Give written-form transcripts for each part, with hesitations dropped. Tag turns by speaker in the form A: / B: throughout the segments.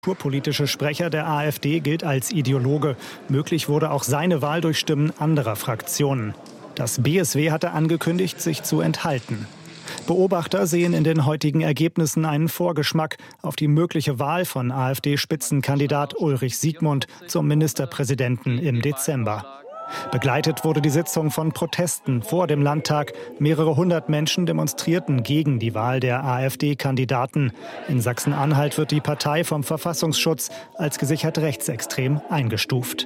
A: Der kulturpolitische Sprecher der AfD gilt als Ideologe. Möglich wurde auch seine Wahl durch Stimmen anderer Fraktionen. Das BSW hatte angekündigt, sich zu enthalten. Beobachter sehen in den heutigen Ergebnissen einen Vorgeschmack auf die mögliche Wahl von AfD-Spitzenkandidat Ulrich Siegmund zum Ministerpräsidenten im Dezember. Begleitet wurde die Sitzung von Protesten vor dem Landtag. Mehrere hundert Menschen demonstrierten gegen die Wahl der AfD-Kandidaten. In Sachsen-Anhalt wird die Partei vom Verfassungsschutz als gesichert rechtsextrem eingestuft.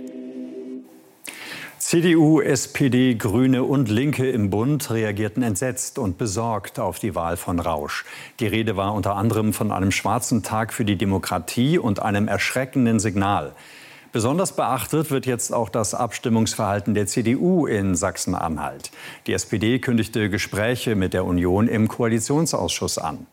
B: CDU, SPD, Grüne und Linke im Bund reagierten entsetzt und besorgt auf die Wahl von Rausch. Die Rede war unter anderem von einem schwarzen Tag für die Demokratie und einem erschreckenden Signal. Besonders beachtet wird jetzt auch das Abstimmungsverhalten der CDU in Sachsen-Anhalt. Die SPD kündigte Gespräche mit der Union im Koalitionsausschuss an.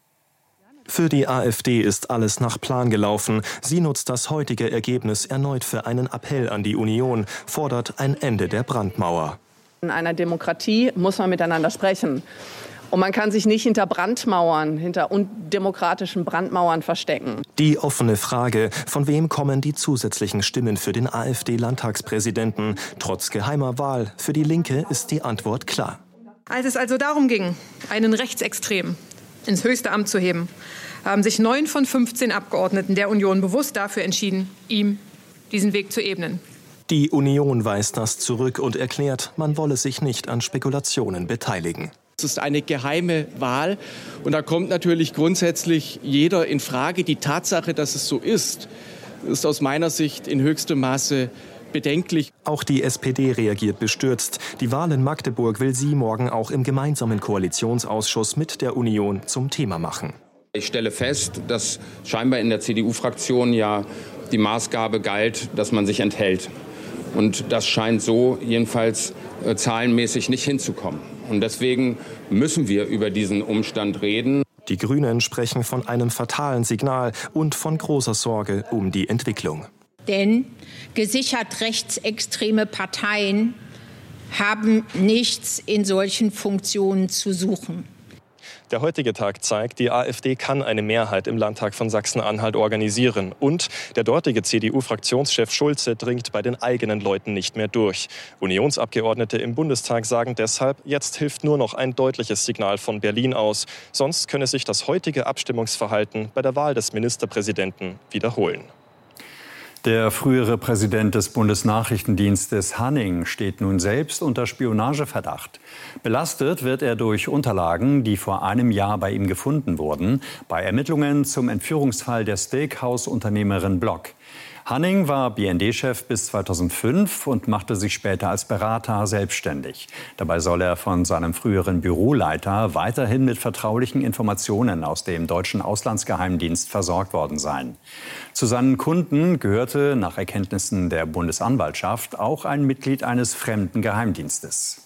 C: Für die AfD ist alles nach Plan gelaufen. Sie nutzt das heutige Ergebnis erneut für einen Appell an die Union, fordert ein Ende der Brandmauer.
D: In einer Demokratie muss man miteinander sprechen. Und man kann sich nicht hinter Brandmauern, hinter undemokratischen Brandmauern verstecken.
C: Die offene Frage, von wem kommen die zusätzlichen Stimmen für den AfD-Landtagspräsidenten? Trotz geheimer Wahl für die Linke ist die Antwort klar.
E: Als es also darum ging, einen Rechtsextremen ins höchste Amt zu heben, haben sich 9 von 15 Abgeordneten der Union bewusst dafür entschieden, ihm diesen Weg zu ebnen.
C: Die Union weist das zurück und erklärt, man wolle sich nicht an Spekulationen beteiligen.
F: Es ist eine geheime Wahl und da kommt natürlich grundsätzlich jeder in Frage. Die Tatsache, dass es so ist aus meiner Sicht in höchstem Maße bedenklich.
C: Auch die SPD reagiert bestürzt. Die Wahl in Magdeburg will sie morgen auch im gemeinsamen Koalitionsausschuss mit der Union zum Thema machen.
G: Ich stelle fest, dass scheinbar in der CDU-Fraktion ja die Maßgabe galt, dass man sich enthält. Und das scheint so jedenfalls zahlenmäßig nicht hinzukommen. Und deswegen müssen wir über diesen Umstand reden.
C: Die Grünen sprechen von einem fatalen Signal und von großer Sorge um die Entwicklung.
H: Denn gesichert rechtsextreme Parteien haben nichts in solchen Funktionen zu suchen.
C: Der heutige Tag zeigt, die AfD kann eine Mehrheit im Landtag von Sachsen-Anhalt organisieren. Und der dortige CDU-Fraktionschef Schulze dringt bei den eigenen Leuten nicht mehr durch. Unionsabgeordnete im Bundestag sagen deshalb, jetzt hilft nur noch ein deutliches Signal von Berlin aus. Sonst könne sich das heutige Abstimmungsverhalten bei der Wahl des Ministerpräsidenten wiederholen.
B: Der frühere Präsident des Bundesnachrichtendienstes Hanning steht nun selbst unter Spionageverdacht. Belastet wird er durch Unterlagen, die vor einem Jahr bei ihm gefunden wurden, bei Ermittlungen zum Entführungsfall der Steakhouse-Unternehmerin Block. Hanning war BND-Chef bis 2005 und machte sich später als Berater selbstständig. Dabei soll er von seinem früheren Büroleiter weiterhin mit vertraulichen Informationen aus dem deutschen Auslandsgeheimdienst versorgt worden sein. Zu seinen Kunden gehörte nach Erkenntnissen der Bundesanwaltschaft auch ein Mitglied eines fremden Geheimdienstes.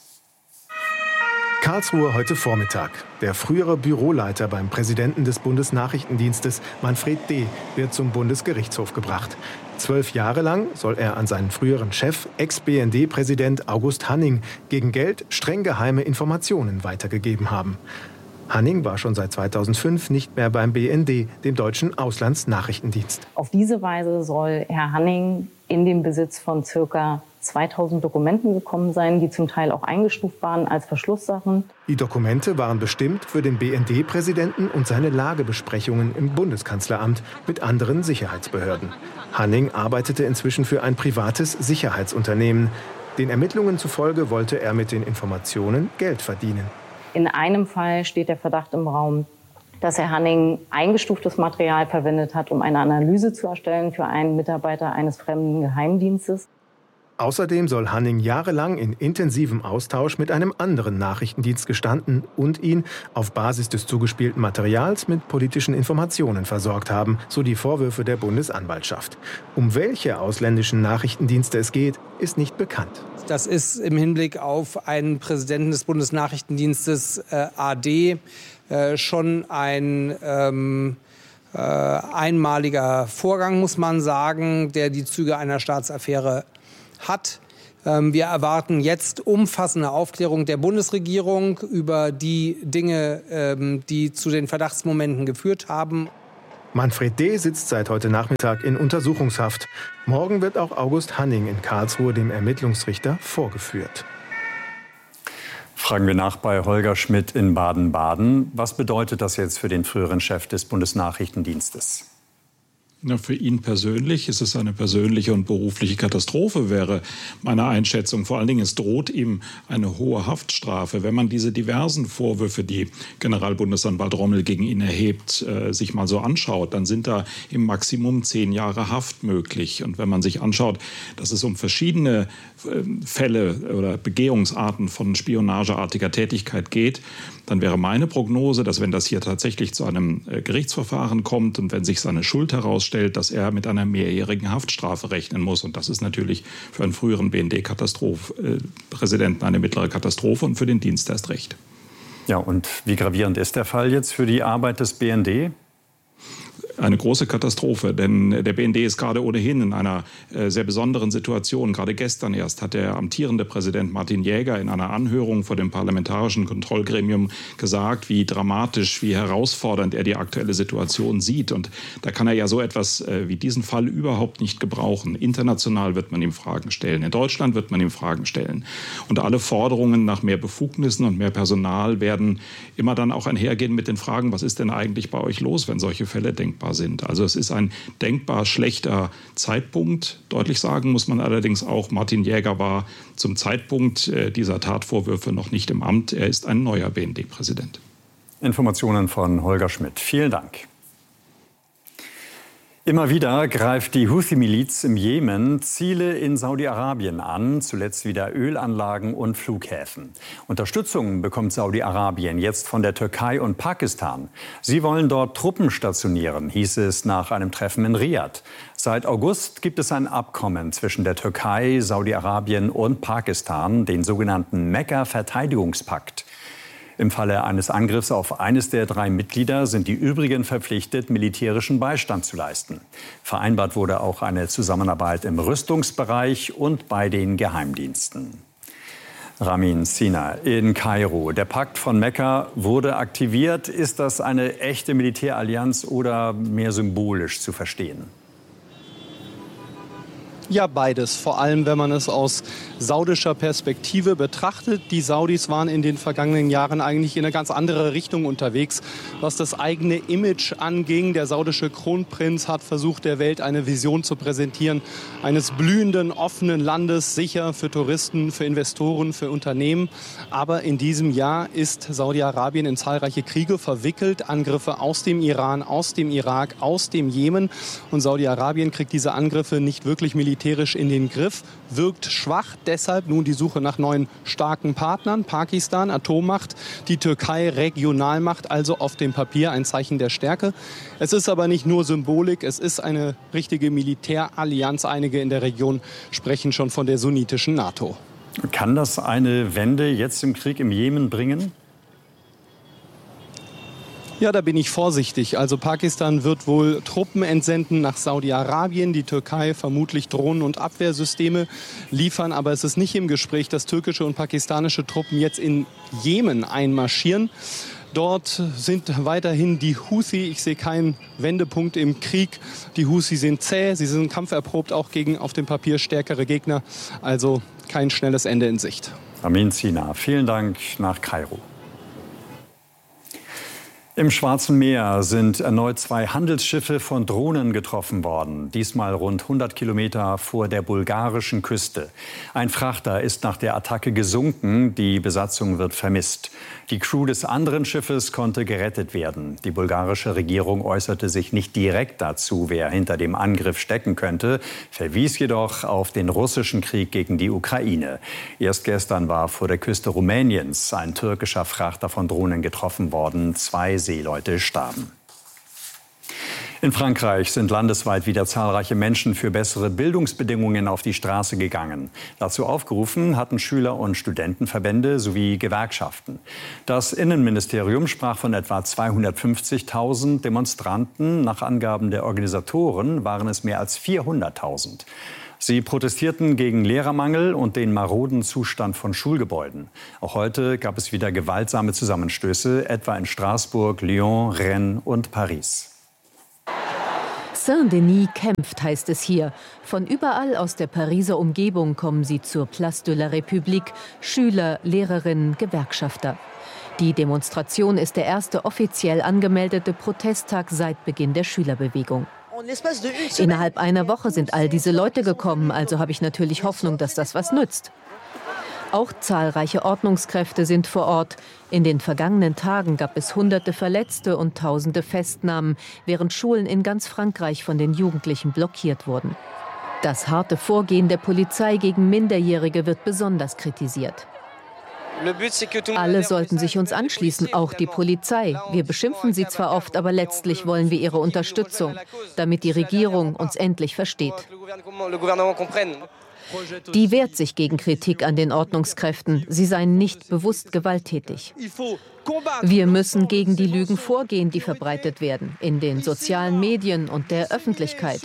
I: Karlsruhe heute Vormittag. Der frühere Büroleiter beim Präsidenten des Bundesnachrichtendienstes, Manfred D., wird zum Bundesgerichtshof gebracht. 12 Jahre lang soll er an seinen früheren Chef, Ex-BND-Präsident August Hanning, gegen Geld streng geheime Informationen weitergegeben haben. Hanning war schon seit 2005 nicht mehr beim BND, dem deutschen Auslandsnachrichtendienst.
J: Auf diese Weise soll Herr Hanning in den Besitz von ca. 2000 Dokumenten gekommen sein, die zum Teil auch eingestuft waren als Verschlusssachen.
I: Die Dokumente waren bestimmt für den BND-Präsidenten und seine Lagebesprechungen im Bundeskanzleramt mit anderen Sicherheitsbehörden. Hanning arbeitete inzwischen für ein privates Sicherheitsunternehmen. Den Ermittlungen zufolge wollte er mit den Informationen Geld verdienen.
J: In einem Fall steht der Verdacht im Raum, dass Herr Hanning eingestuftes Material verwendet hat, um eine Analyse zu erstellen für einen Mitarbeiter eines fremden Geheimdienstes.
I: Außerdem soll Hanning jahrelang in intensivem Austausch mit einem anderen Nachrichtendienst gestanden und ihn auf Basis des zugespielten Materials mit politischen Informationen versorgt haben, so die Vorwürfe der Bundesanwaltschaft. Um welche ausländischen Nachrichtendienste es geht, ist nicht bekannt.
K: Das ist im Hinblick auf einen Präsidenten des Bundesnachrichtendienstes AD schon ein einmaliger Vorgang, muss man sagen, der die Züge einer Staatsaffäre hat. Wir erwarten jetzt umfassende Aufklärung der Bundesregierung über die Dinge, die zu den Verdachtsmomenten geführt haben.
I: Manfred D. sitzt seit heute Nachmittag in Untersuchungshaft. Morgen wird auch August Hanning in Karlsruhe dem Ermittlungsrichter vorgeführt.
B: Fragen wir nach bei Holger Schmidt in Baden-Baden. Was bedeutet das jetzt für den früheren Chef des Bundesnachrichtendienstes?
L: Ja, für ihn persönlich ist es eine persönliche und berufliche Katastrophe, wäre meine Einschätzung. Vor allen Dingen, es droht ihm eine hohe Haftstrafe. Wenn man diese diversen Vorwürfe, die Generalbundesanwalt Rommel gegen ihn erhebt, sich mal so anschaut, dann sind da im Maximum 10 Jahre Haft möglich. Und wenn man sich anschaut, dass es um verschiedene Fälle oder Begehungsarten von spionageartiger Tätigkeit geht, dann wäre meine Prognose, dass wenn das hier tatsächlich zu einem Gerichtsverfahren kommt und wenn sich seine Schuld herausstellt, dass er mit einer mehrjährigen Haftstrafe rechnen muss. Und das ist natürlich für einen früheren BND-Präsidenten eine mittlere Katastrophe und für den Dienst erst recht.
B: Ja, und wie gravierend ist der Fall jetzt für die Arbeit des BND?
L: Eine große Katastrophe, denn der BND ist gerade ohnehin in einer sehr besonderen Situation. Gerade gestern erst hat der amtierende Präsident Martin Jäger in einer Anhörung vor dem Parlamentarischen Kontrollgremium gesagt, wie dramatisch, wie herausfordernd er die aktuelle Situation sieht. Und da kann er ja so etwas wie diesen Fall überhaupt nicht gebrauchen. International wird man ihm Fragen stellen, in Deutschland wird man ihm Fragen stellen. Und alle Forderungen nach mehr Befugnissen und mehr Personal werden immer dann auch einhergehen mit den Fragen, was ist denn eigentlich bei euch los, wenn solche Fälle denkbar sind. Also es ist ein denkbar schlechter Zeitpunkt. Deutlich sagen muss man allerdings auch, Martin Jäger war zum Zeitpunkt dieser Tatvorwürfe noch nicht im Amt. Er ist ein neuer BND-Präsident.
B: Informationen von Holger Schmidt. Vielen Dank. Immer wieder greift die Houthi-Miliz im Jemen Ziele in Saudi-Arabien an, zuletzt wieder Ölanlagen und Flughäfen. Unterstützung bekommt Saudi-Arabien jetzt von der Türkei und Pakistan. Sie wollen dort Truppen stationieren, hieß es nach einem Treffen in Riad. Seit August gibt es ein Abkommen zwischen der Türkei, Saudi-Arabien und Pakistan, den sogenannten Mekka-Verteidigungspakt. Im Falle eines Angriffs auf eines der 3 Mitglieder sind die übrigen verpflichtet, militärischen Beistand zu leisten. Vereinbart wurde auch eine Zusammenarbeit im Rüstungsbereich und bei den Geheimdiensten. Ramin Sina in Kairo. Der Pakt von Mekka wurde aktiviert. Ist das eine echte Militärallianz oder mehr symbolisch zu verstehen?
M: Ja, beides. Vor allem, wenn man es aus saudischer Perspektive betrachtet. Die Saudis waren in den vergangenen Jahren eigentlich in eine ganz andere Richtung unterwegs, was das eigene Image anging. Der saudische Kronprinz hat versucht, der Welt eine Vision zu präsentieren, eines blühenden, offenen Landes, sicher für Touristen, für Investoren, für Unternehmen. Aber in diesem Jahr ist Saudi-Arabien in zahlreiche Kriege verwickelt, Angriffe aus dem Iran, aus dem Irak, aus dem Jemen. Und Saudi-Arabien kriegt diese Angriffe nicht wirklich militärisch in den Griff, wirkt schwach. Deshalb nun die Suche nach neuen starken Partnern. Pakistan, Atommacht, die Türkei, Regionalmacht, also auf dem Papier ein Zeichen der Stärke. Es ist aber nicht nur Symbolik, es ist eine richtige Militärallianz. Einige in der Region sprechen schon von der sunnitischen NATO.
B: Kann das eine Wende jetzt im Krieg im Jemen bringen?
M: Ja, da bin ich vorsichtig. Also Pakistan wird wohl Truppen entsenden nach Saudi-Arabien, die Türkei vermutlich Drohnen- und Abwehrsysteme liefern. Aber es ist nicht im Gespräch, dass türkische und pakistanische Truppen jetzt in Jemen einmarschieren. Dort sind weiterhin die Houthi. Ich sehe keinen Wendepunkt im Krieg. Die Houthi sind zäh, sie sind kampferprobt, auch gegen auf dem Papier stärkere Gegner. Also kein schnelles Ende in Sicht.
B: Ramin Sina, vielen Dank nach Kairo. Im Schwarzen Meer sind erneut 2 Handelsschiffe von Drohnen getroffen worden. Diesmal rund 100 Kilometer vor der bulgarischen Küste. Ein Frachter ist nach der Attacke gesunken. Die Besatzung wird vermisst. Die Crew des anderen Schiffes konnte gerettet werden. Die bulgarische Regierung äußerte sich nicht direkt dazu, wer hinter dem Angriff stecken könnte, verwies jedoch auf den russischen Krieg gegen die Ukraine. Erst gestern war vor der Küste Rumäniens ein türkischer Frachter von Drohnen getroffen worden. 2 Seeleute starben. In Frankreich sind landesweit wieder zahlreiche Menschen für bessere Bildungsbedingungen auf die Straße gegangen. Dazu aufgerufen hatten Schüler- und Studentenverbände sowie Gewerkschaften. Das Innenministerium sprach von etwa 250.000 Demonstranten. Nach Angaben der Organisatoren waren es mehr als 400.000. Sie protestierten gegen Lehrermangel und den maroden Zustand von Schulgebäuden. Auch heute gab es wieder gewaltsame Zusammenstöße, etwa in Straßburg, Lyon, Rennes und Paris.
N: Saint-Denis kämpft, heißt es hier. Von überall aus der Pariser Umgebung kommen sie zur Place de la République, Schüler, Lehrerinnen, Gewerkschafter. Die Demonstration ist der erste offiziell angemeldete Protesttag seit Beginn der Schülerbewegung. Innerhalb einer Woche sind all diese Leute gekommen, also habe ich natürlich Hoffnung, dass das was nützt. Auch zahlreiche Ordnungskräfte sind vor Ort. In den vergangenen Tagen gab es Hunderte Verletzte und Tausende Festnahmen, während Schulen in ganz Frankreich von den Jugendlichen blockiert wurden. Das harte Vorgehen der Polizei gegen Minderjährige wird besonders kritisiert. Alle sollten sich uns anschließen, auch die Polizei. Wir beschimpfen sie zwar oft, aber letztlich wollen wir ihre Unterstützung, damit die Regierung uns endlich versteht. Die wehrt sich gegen Kritik an den Ordnungskräften. Sie seien nicht bewusst gewalttätig. Wir müssen gegen die Lügen vorgehen, die verbreitet werden, in den sozialen Medien und der Öffentlichkeit.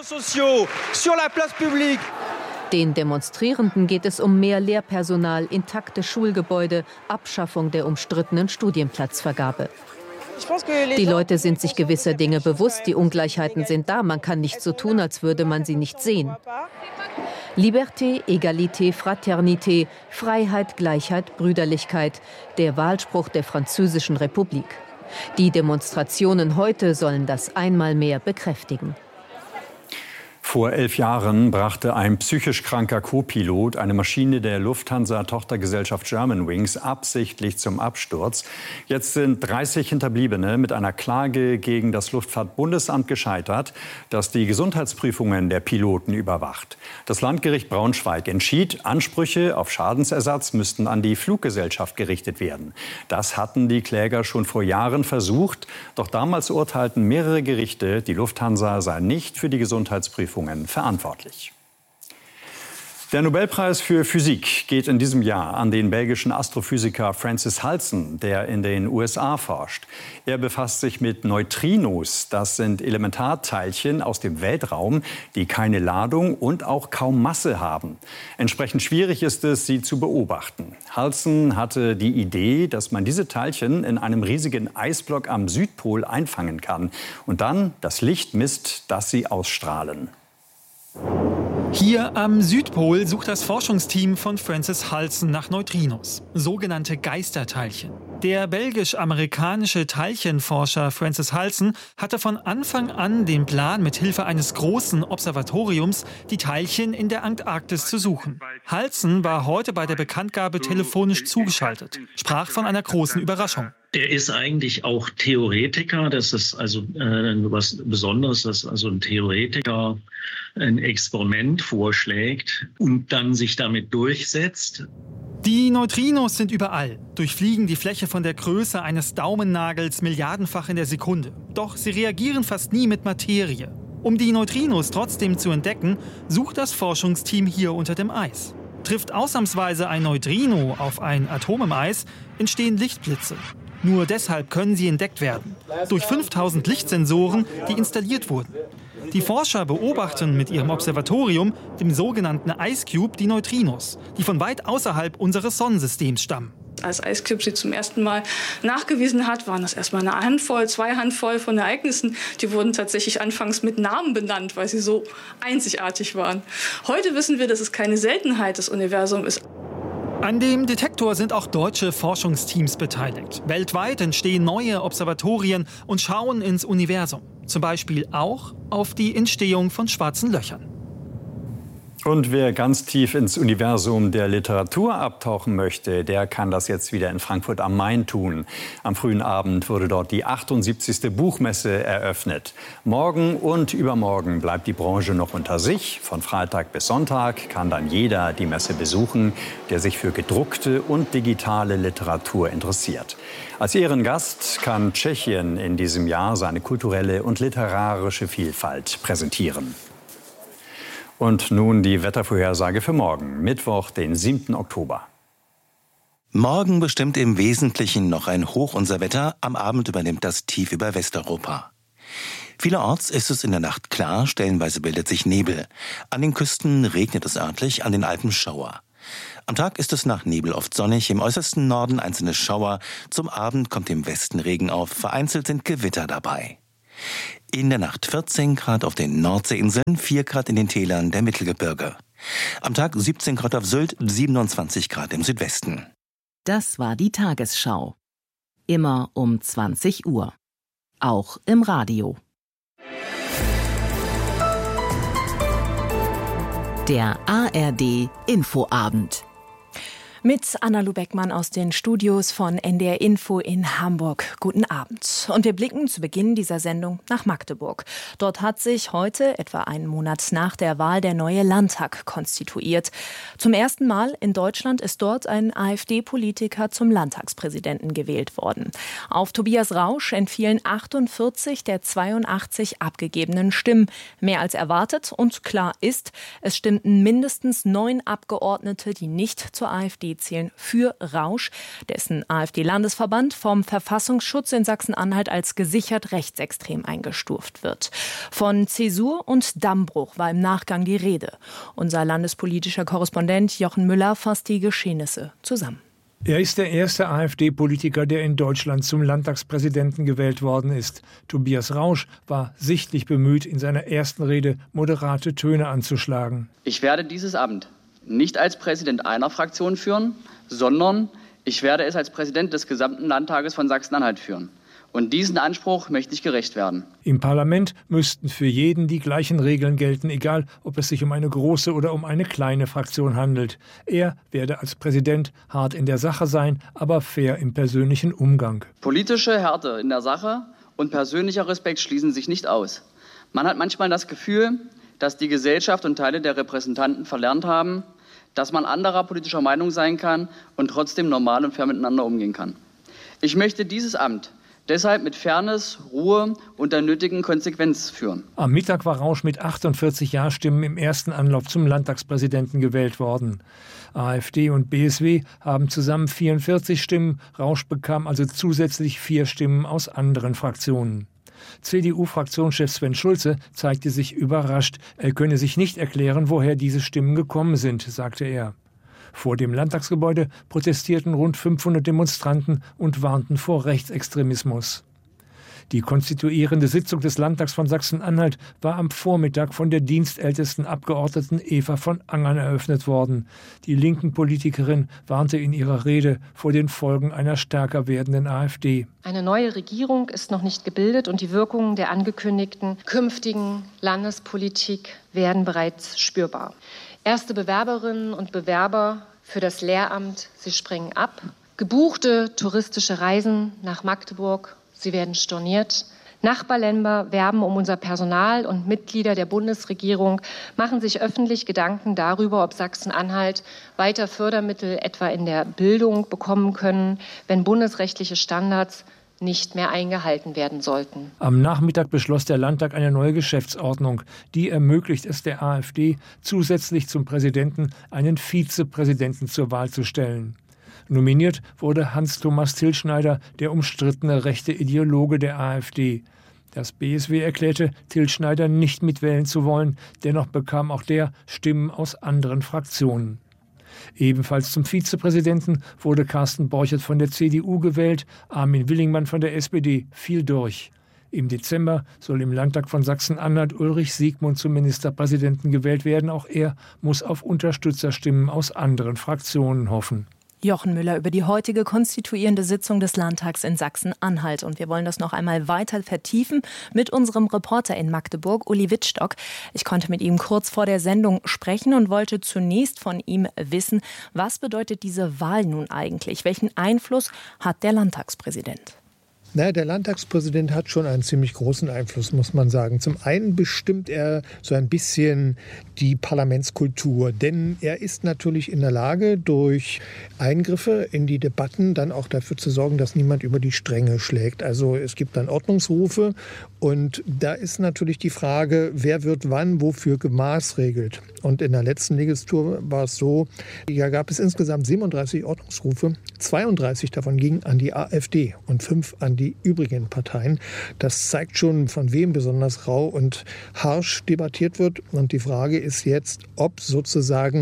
N: Den Demonstrierenden geht es um mehr Lehrpersonal, intakte Schulgebäude, Abschaffung der umstrittenen Studienplatzvergabe. Die Leute sind sich gewisser Dinge bewusst, die Ungleichheiten sind da, man kann nicht so tun, als würde man sie nicht sehen. Liberté, Égalité, Fraternité, Freiheit, Gleichheit, Brüderlichkeit, der Wahlspruch der Französischen Republik. Die Demonstrationen heute sollen das einmal mehr bekräftigen.
B: Vor 11 Jahren brachte ein psychisch kranker Co-Pilot eine Maschine der Lufthansa-Tochtergesellschaft Germanwings absichtlich zum Absturz. Jetzt sind 30 Hinterbliebene mit einer Klage gegen das Luftfahrtbundesamt gescheitert, das die Gesundheitsprüfungen der Piloten überwacht. Das Landgericht Braunschweig entschied, Ansprüche auf Schadensersatz müssten an die Fluggesellschaft gerichtet werden. Das hatten die Kläger schon vor Jahren versucht. Doch damals urteilten mehrere Gerichte, die Lufthansa sei nicht für die Gesundheitsprüfungen verantwortlich. Der Nobelpreis für Physik geht in diesem Jahr an den belgischen Astrophysiker Francis Halsen, der in den USA forscht. Er befasst sich mit Neutrinos. Das sind Elementarteilchen aus dem Weltraum, die keine Ladung und auch kaum Masse haben. Entsprechend schwierig ist es, sie zu beobachten. Halsen hatte die Idee, dass man diese Teilchen in einem riesigen Eisblock am Südpol einfangen kann und dann das Licht misst, das sie ausstrahlen.
O: Hier am Südpol sucht das Forschungsteam von Francis Halsen nach Neutrinos, sogenannte Geisterteilchen. Der belgisch-amerikanische Teilchenforscher Francis Halsen hatte von Anfang an den Plan, mit Hilfe eines großen Observatoriums die Teilchen in der Antarktis zu suchen. Halsen war heute bei der Bekanntgabe telefonisch zugeschaltet, sprach von einer großen Überraschung.
P: Er ist eigentlich auch Theoretiker. Das ist also was Besonderes, dass also ein Theoretiker ein Experiment vorschlägt und dann sich damit durchsetzt.
O: Die Neutrinos sind überall, durchfliegen die Fläche von der Größe eines Daumennagels milliardenfach in der Sekunde. Doch sie reagieren fast nie mit Materie. Um die Neutrinos trotzdem zu entdecken, sucht das Forschungsteam hier unter dem Eis. Trifft ausnahmsweise ein Neutrino auf ein Atom im Eis, entstehen Lichtblitze. Nur deshalb können sie entdeckt werden. Durch 5000 Lichtsensoren, die installiert wurden. Die Forscher beobachten mit ihrem Observatorium, dem sogenannten Ice Cube, die Neutrinos, die von weit außerhalb unseres Sonnensystems stammen.
Q: Als Ice Cube sie zum ersten Mal nachgewiesen hat, waren das erstmal eine Handvoll, 2 Handvoll von Ereignissen. Die wurden tatsächlich anfangs mit Namen benannt, weil sie so einzigartig waren. Heute wissen wir, dass es keine Seltenheit des Universums ist.
O: An dem Detektor sind auch deutsche Forschungsteams beteiligt. Weltweit entstehen neue Observatorien und schauen ins Universum. Zum Beispiel auch auf die Entstehung von schwarzen Löchern.
B: Und wer ganz tief ins Universum der Literatur abtauchen möchte, der kann das jetzt wieder in Frankfurt am Main tun. Am frühen Abend wurde dort die 78. Buchmesse eröffnet. Morgen und übermorgen bleibt die Branche noch unter sich. Von Freitag bis Sonntag kann dann jeder die Messe besuchen, der sich für gedruckte und digitale Literatur interessiert. Als Ehrengast kann Tschechien in diesem Jahr seine kulturelle und literarische Vielfalt präsentieren. Und nun die Wettervorhersage für morgen, Mittwoch, den 7. Oktober.
R: Morgen bestimmt im Wesentlichen noch ein Hoch unser Wetter. Am Abend übernimmt das Tief über Westeuropa. Vielerorts ist es in der Nacht klar, stellenweise bildet sich Nebel. An den Küsten regnet es örtlich, an den Alpen Schauer. Am Tag ist es nach Nebel oft sonnig, im äußersten Norden einzelne Schauer. Zum Abend kommt im Westen Regen auf, vereinzelt sind Gewitter dabei. In der Nacht 14 Grad auf den Nordseeinseln, 4 Grad in den Tälern der Mittelgebirge. Am Tag 17 Grad auf Sylt, 27 Grad im Südwesten.
S: Das war die Tagesschau. Immer um 20 Uhr. Auch im Radio. Der ARD Infoabend.
T: Mit Anna-Lu Beckmann aus den Studios von NDR Info in Hamburg. Guten Abend. Und wir blicken zu Beginn dieser Sendung nach Magdeburg. Dort hat sich heute, etwa einen Monat nach der Wahl, der neue Landtag konstituiert. Zum ersten Mal in Deutschland ist dort ein AfD-Politiker zum Landtagspräsidenten gewählt worden. Auf Tobias Rausch entfielen 48 der 82 abgegebenen Stimmen. Mehr als erwartet, und klar ist, es stimmten mindestens 9 Abgeordnete, die nicht zur AfD zählen, für Rausch, dessen AfD-Landesverband vom Verfassungsschutz in Sachsen-Anhalt als gesichert rechtsextrem eingestuft wird. Von Zäsur und Dammbruch war im Nachgang die Rede. Unser landespolitischer Korrespondent Jochen Müller fasst die Geschehnisse zusammen.
U: Er ist der erste AfD-Politiker, der in Deutschland zum Landtagspräsidenten gewählt worden ist. Tobias Rausch war sichtlich bemüht, in seiner ersten Rede moderate Töne anzuschlagen.
V: Ich werde dieses Amt nicht als Präsident einer Fraktion führen, sondern ich werde es als Präsident des gesamten Landtages von Sachsen-Anhalt führen. Und diesen Anspruch möchte ich gerecht werden.
U: Im Parlament müssten für jeden die gleichen Regeln gelten, egal ob es sich um eine große oder um eine kleine Fraktion handelt. Er werde als Präsident hart in der Sache sein, aber fair im persönlichen Umgang.
V: Politische Härte in der Sache und persönlicher Respekt schließen sich nicht aus. Man hat manchmal das Gefühl, dass die Gesellschaft und Teile der Repräsentanten verlernt haben, dass man anderer politischer Meinung sein kann und trotzdem normal und fair miteinander umgehen kann. Ich möchte dieses Amt deshalb mit Fairness, Ruhe und der nötigen Konsequenz führen.
U: Am Mittag war Rausch mit 48 Ja-Stimmen im ersten Anlauf zum Landtagspräsidenten gewählt worden. AfD und BSW haben zusammen 44 Stimmen. Rausch bekam also zusätzlich 4 Stimmen aus anderen Fraktionen. CDU-Fraktionschef Sven Schulze zeigte sich überrascht. Er könne sich nicht erklären, woher diese Stimmen gekommen sind, sagte er. Vor dem Landtagsgebäude protestierten rund 500 Demonstranten und warnten vor Rechtsextremismus. Die konstituierende Sitzung des Landtags von Sachsen-Anhalt war am Vormittag von der dienstältesten Abgeordneten Eva von Angern eröffnet worden. Die linken Politikerin warnte in ihrer Rede vor den Folgen einer stärker werdenden AfD.
W: Eine neue Regierung ist noch nicht gebildet und die Wirkungen der angekündigten künftigen Landespolitik werden bereits spürbar. Erste Bewerberinnen und Bewerber für das Lehramt, sie springen ab. Gebuchte touristische Reisen nach Magdeburg, sie werden storniert. Nachbarländer werben um unser Personal und Mitglieder der Bundesregierung machen sich öffentlich Gedanken darüber, ob Sachsen-Anhalt weiter Fördermittel etwa in der Bildung bekommen können, wenn bundesrechtliche Standards nicht mehr eingehalten werden sollten.
U: Am Nachmittag beschloss der Landtag eine neue Geschäftsordnung. Die ermöglicht es der AfD, zusätzlich zum Präsidenten einen Vizepräsidenten zur Wahl zu stellen. Nominiert wurde Hans-Thomas Tilschneider, der umstrittene rechte Ideologe der AfD. Das BSW erklärte, Tilschneider nicht mitwählen zu wollen. Dennoch bekam auch der Stimmen aus anderen Fraktionen. Ebenfalls zum Vizepräsidenten wurde Carsten Borchert von der CDU gewählt, Armin Willingmann von der SPD fiel durch. Im Dezember soll im Landtag von Sachsen-Anhalt Ulrich Siegmund zum Ministerpräsidenten gewählt werden. Auch er muss auf Unterstützerstimmen aus anderen Fraktionen hoffen.
T: Jochen Müller über die heutige konstituierende Sitzung des Landtags in Sachsen-Anhalt. Und wir wollen das noch einmal weiter vertiefen mit unserem Reporter in Magdeburg, Uli Wittstock. Ich konnte mit ihm kurz vor der Sendung sprechen und wollte zunächst von ihm wissen, was bedeutet diese Wahl nun eigentlich? Welchen Einfluss hat der Landtagspräsident?
X: Na, der Landtagspräsident hat schon einen ziemlich großen Einfluss, muss man sagen. Zum einen bestimmt er so ein bisschen die Parlamentskultur, denn er ist natürlich in der Lage, durch Eingriffe in die Debatten dann auch dafür zu sorgen, dass niemand über die Stränge schlägt. Also es gibt dann Ordnungsrufe und da ist natürlich die Frage, wer wird wann wofür gemaßregelt. Und in der letzten Legislatur war es so, da gab es insgesamt 37 Ordnungsrufe, 32 davon gingen an die AfD und 5 an die übrigen Parteien. Das zeigt schon, von wem besonders rau und harsch debattiert wird. Und die Frage ist jetzt, ob sozusagen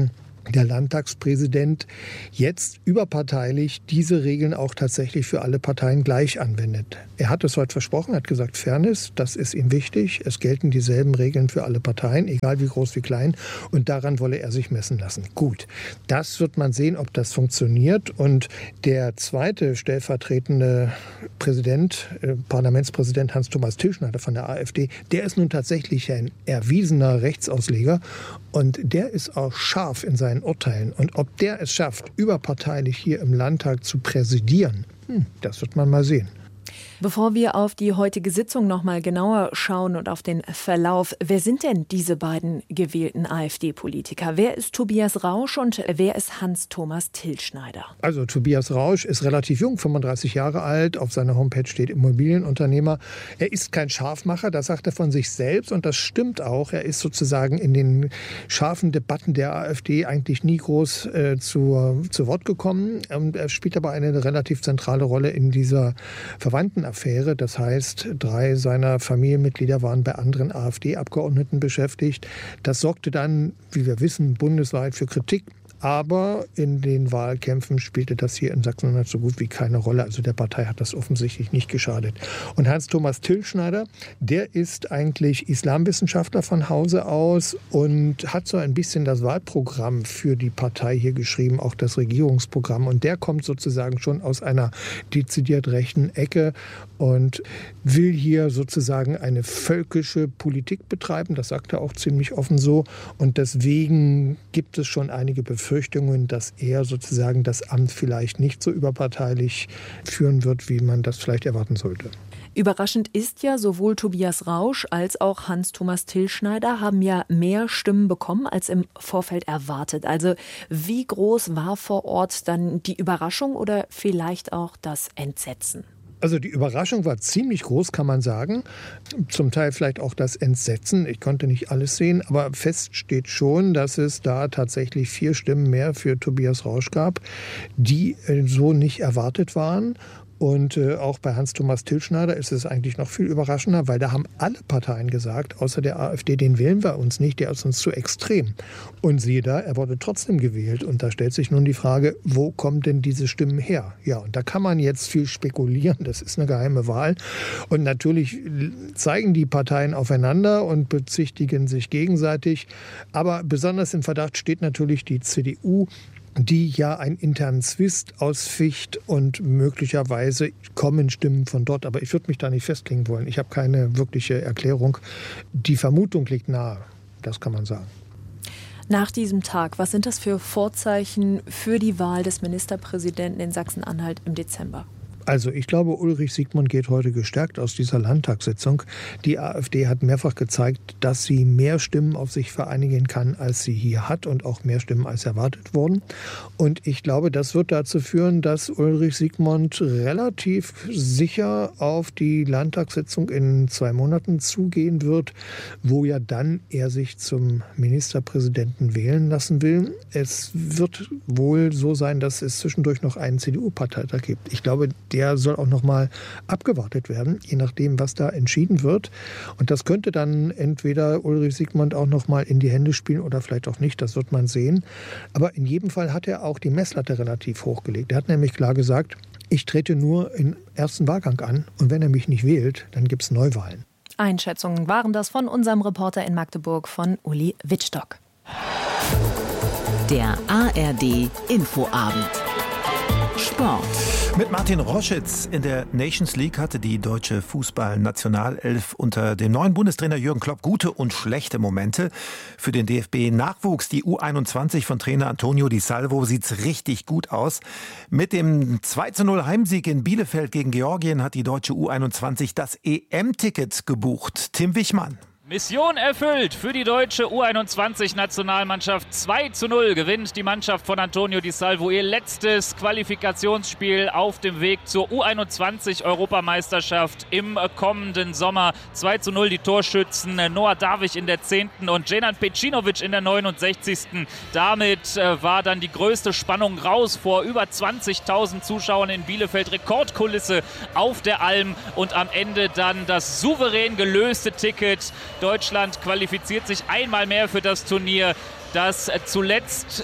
X: der Landtagspräsident jetzt überparteilich diese Regeln auch tatsächlich für alle Parteien gleich anwendet. Er hat es heute versprochen, hat gesagt, Fairness, das ist ihm wichtig. Es gelten dieselben Regeln für alle Parteien, egal wie groß, wie klein. Und daran wolle er sich messen lassen. Gut, das wird man sehen, ob das funktioniert. Und der zweite stellvertretende Präsident, Parlamentspräsident Hans-Thomas Tilschneider von der AfD, der ist nun tatsächlich ein erwiesener Rechtsausleger. Und der ist auch scharf in seinen Urteilen. Und ob der es schafft, überparteilich hier im Landtag zu präsidieren, das wird man mal sehen.
T: Bevor wir auf die heutige Sitzung noch mal genauer schauen und auf den Verlauf, wer sind denn diese beiden gewählten AfD-Politiker? Wer ist Tobias Rausch und wer ist Hans-Thomas Tilschneider?
X: Also Tobias Rausch ist relativ jung, 35 Jahre alt. Auf seiner Homepage steht Immobilienunternehmer. Er ist kein Scharfmacher, das sagt er von sich selbst und das stimmt auch. Er ist sozusagen in den scharfen Debatten der AfD eigentlich nie groß zu Wort gekommen. Er spielt aber eine relativ zentrale Rolle in dieser Verwandtenaffäre. Das heißt, 3 seiner Familienmitglieder waren bei anderen AfD-Abgeordneten beschäftigt. Das sorgte dann, wie wir wissen, bundesweit für Kritik. Aber in den Wahlkämpfen spielte das hier in Sachsen-Anhalt so gut wie keine Rolle. Also der Partei hat das offensichtlich nicht geschadet. Und Hans-Thomas Tilschneider, der ist eigentlich Islamwissenschaftler von Hause aus und hat so ein bisschen das Wahlprogramm für die Partei hier geschrieben, auch das Regierungsprogramm. Und der kommt sozusagen schon aus einer dezidiert rechten Ecke und will hier sozusagen eine völkische Politik betreiben. Das sagt er auch ziemlich offen so. Und deswegen gibt es schon einige Befürchtungen, dass er sozusagen das Amt vielleicht nicht so überparteilich führen wird, wie man das vielleicht erwarten sollte.
T: Überraschend ist ja, sowohl Tobias Rausch als auch Hans-Thomas Tilschneider haben ja mehr Stimmen bekommen als im Vorfeld erwartet. Also wie groß war vor Ort dann die Überraschung oder vielleicht auch das Entsetzen?
X: Also die Überraschung war ziemlich groß, kann man sagen. Zum Teil vielleicht auch das Entsetzen. Ich konnte nicht alles sehen, aber fest steht schon, dass es da tatsächlich 4 Stimmen mehr für Tobias Rausch gab, die so nicht erwartet waren. Und auch bei Hans-Thomas Tilschneider ist es eigentlich noch viel überraschender, weil da haben alle Parteien gesagt, außer der AfD, den wählen wir uns nicht, der ist uns zu extrem. Und siehe da, er wurde trotzdem gewählt. Und da stellt sich nun die Frage, wo kommen denn diese Stimmen her? Ja, und da kann man jetzt viel spekulieren, das ist eine geheime Wahl. Und natürlich zeigen die Parteien aufeinander und bezichtigen sich gegenseitig. Aber besonders im Verdacht steht natürlich die CDU, die ja einen internen Zwist ausficht und möglicherweise kommen Stimmen von dort. Aber ich würde mich da nicht festlegen wollen. Ich habe keine wirkliche Erklärung. Die Vermutung liegt nahe, das kann man sagen.
T: Nach diesem Tag, was sind das für Vorzeichen für die Wahl des Ministerpräsidenten in Sachsen-Anhalt im Dezember?
X: Also ich glaube, Ulrich Siegmund geht heute gestärkt aus dieser Landtagssitzung. Die AfD hat mehrfach gezeigt, dass sie mehr Stimmen auf sich vereinigen kann, als sie hier hat und auch mehr Stimmen als erwartet wurden. Und ich glaube, das wird dazu führen, dass Ulrich Siegmund relativ sicher auf die Landtagssitzung in 2 Monaten zugehen wird, wo ja dann er sich zum Ministerpräsidenten wählen lassen will. Es wird wohl so sein, dass es zwischendurch noch einen CDU-Parteitag gibt. Ich glaube, der soll auch noch mal abgewartet werden, je nachdem, was da entschieden wird. Und das könnte dann entweder Ulrich Siegmund auch noch mal in die Hände spielen oder vielleicht auch nicht, das wird man sehen. Aber in jedem Fall hat er auch die Messlatte relativ hochgelegt. Er hat nämlich klar gesagt, ich trete nur im ersten Wahlgang an und wenn er mich nicht wählt, dann gibt es Neuwahlen.
T: Einschätzungen waren das von unserem Reporter in Magdeburg, von Uli Wittstock.
S: Der ARD Infoabend. Sport.
A: Mit Martin Roschitz. In der Nations League hatte die deutsche Fußball-Nationalelf unter dem neuen Bundestrainer Jürgen Klopp gute und schlechte Momente. Für den DFB-Nachwuchs, die U21 von Trainer Antonio Di Salvo, sieht's richtig gut aus. Mit dem 2:0 Heimsieg in Bielefeld gegen Georgien hat die deutsche U21 das EM-Ticket gebucht. Tim Wichmann.
D: Mission erfüllt für die deutsche U21-Nationalmannschaft. 2:0 gewinnt die Mannschaft von Antonio Di Salvo ihr letztes Qualifikationsspiel auf dem Weg zur U21-Europameisterschaft im kommenden Sommer. 2:0 die Torschützen Noah Davich in der 10. und Dženan Pejcinović in der 69. Damit war dann die größte Spannung raus vor über 20.000 Zuschauern in Bielefeld. Rekordkulisse auf der Alm und am Ende dann das souverän gelöste Ticket Deutschland qualifiziert sich einmal mehr für das Turnier, das zuletzt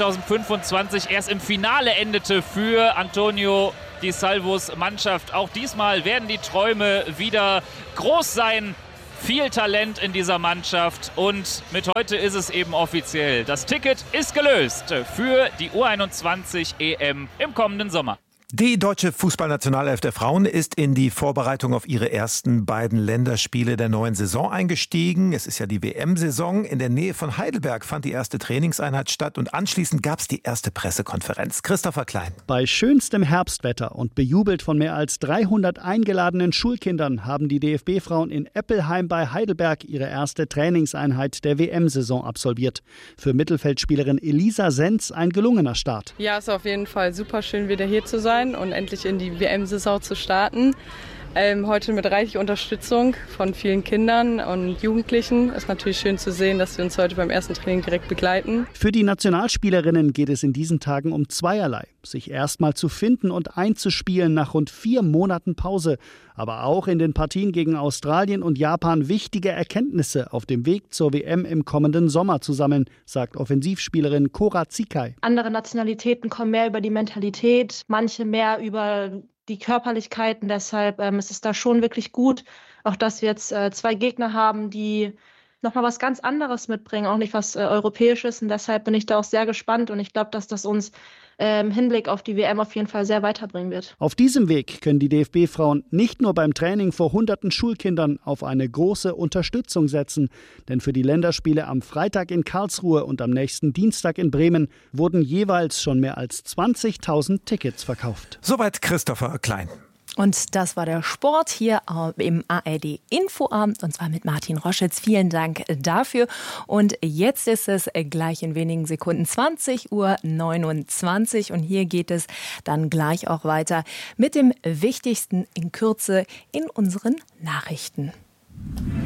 D: 2025 erst im Finale endete für Antonio Di Salvos Mannschaft. Auch diesmal werden die Träume wieder groß sein. Viel Talent in dieser Mannschaft und mit heute ist es eben offiziell. Das Ticket ist gelöst für die U21 EM im kommenden Sommer.
A: Die deutsche Fußballnationalelf der Frauen ist in die Vorbereitung auf ihre ersten beiden Länderspiele der neuen Saison eingestiegen. Es ist ja die WM-Saison. In der Nähe von Heidelberg fand die erste Trainingseinheit statt und anschließend gab es die erste Pressekonferenz. Christopher Klein.
E: Bei schönstem Herbstwetter und bejubelt von mehr als 300 eingeladenen Schulkindern haben die DFB-Frauen in Eppelheim bei Heidelberg ihre erste Trainingseinheit der WM-Saison absolviert. Für Mittelfeldspielerin Elisa Senz ein gelungener Start.
F: Ja, es ist auf jeden Fall super schön, wieder hier zu sein und endlich in die WM-Saison zu starten. Heute mit reichlich Unterstützung von vielen Kindern und Jugendlichen. Es ist natürlich schön zu sehen, dass sie uns heute beim ersten Training direkt begleiten.
E: Für die Nationalspielerinnen geht es in diesen Tagen um zweierlei. Sich erstmal zu finden und einzuspielen nach rund 4 Monaten Pause. Aber auch in den Partien gegen Australien und Japan wichtige Erkenntnisse auf dem Weg zur WM im kommenden Sommer zu sammeln, sagt Offensivspielerin Cora Zikai.
G: Andere Nationalitäten kommen mehr über die Mentalität, manche mehr über die Körperlichkeiten. Deshalb ist es da schon wirklich gut, auch dass wir jetzt 2 Gegner haben, die nochmal was ganz anderes mitbringen, auch nicht was Europäisches. Und deshalb bin ich da auch sehr gespannt und ich glaube, dass das uns im Hinblick auf die WM auf jeden Fall sehr weiterbringen wird.
E: Auf diesem Weg können die DFB-Frauen nicht nur beim Training vor hunderten Schulkindern auf eine große Unterstützung setzen. Denn für die Länderspiele am Freitag in Karlsruhe und am nächsten Dienstag in Bremen wurden jeweils schon mehr als 20.000 Tickets verkauft.
A: Soweit Christopher Klein.
T: Und das war der Sport hier im ARD Infoabend und zwar mit Martin Roschitz. Vielen Dank dafür. Und jetzt ist es gleich in wenigen Sekunden 20:29 Uhr und hier geht es dann gleich auch weiter mit dem Wichtigsten in Kürze in unseren Nachrichten.